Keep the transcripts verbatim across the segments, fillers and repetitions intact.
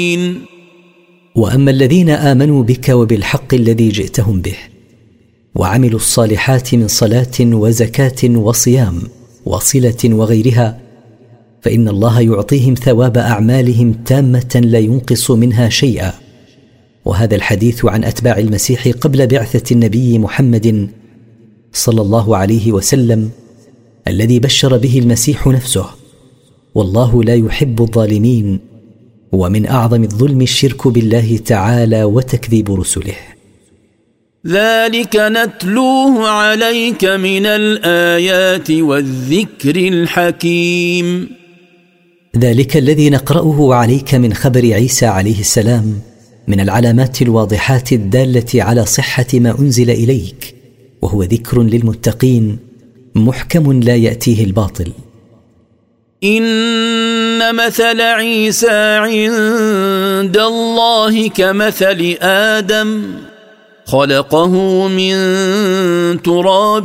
وأما الذين آمنوا بك وبالحق الذي جئتهم به وعملوا الصالحات من صلاة وزكاة وصيام وصلة وغيرها فإن الله يعطيهم ثواب أعمالهم تامة لا ينقص منها شيئا. وهذا الحديث عن أتباع المسيح قبل بعثة النبي محمد صلى الله عليه وسلم الذي بشر به المسيح نفسه، والله لا يحب الظالمين، ومن أعظم الظلم الشرك بالله تعالى وتكذيب رسله. ذلك نتلوه عليك من الآيات والذكر الحكيم. ذلك الذي نقرأه عليك من خبر عيسى عليه السلام من العلامات الواضحات الدالة على صحة ما أنزل إليك، وهو ذكر للمتقين محكم لا يأتيه الباطل. إن مثل عيسى عند الله كمثل آدم خلقه من تراب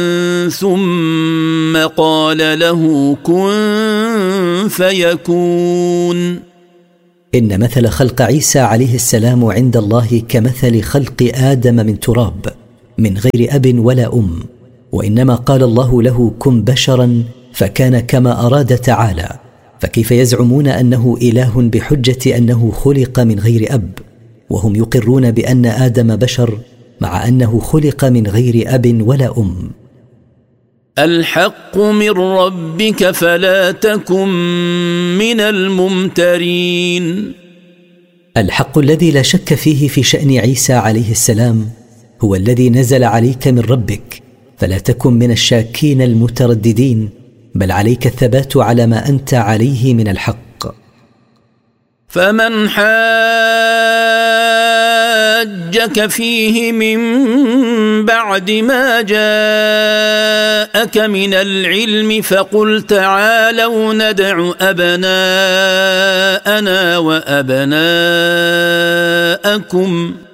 ثم قال له كن فيكون. إن مثل خلق عيسى عليه السلام عند الله كمثل خلق آدم من تراب من غير أب ولا أم، وإنما قال الله له كن بشرا فكان كما أراد تعالى. فكيف يزعمون أنه إله بحجة أنه خلق من غير أب، وهم يقرون بأن آدم بشر مع أنه خلق من غير أب ولا أم. الحق من ربك فلا تكن من الممترين. الحق الذي لا شك فيه في شأن عيسى عليه السلام هو الذي نزل عليك من ربك، فلا تكن من الشاكين المترددين، بل عليك الثبات على ما أنت عليه من الحق. فمن حاجك فيه من بعد ما جاءك من العلم فقل تعالوا ندع أبناءنا وأبناءكم